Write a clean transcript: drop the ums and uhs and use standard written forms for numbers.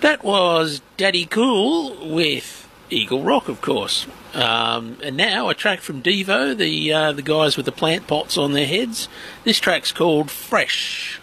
That was Daddy Cool with Eagle Rock, of course. And now a track from Devo, the guys with the plant pots on their heads. This track's called Fresh.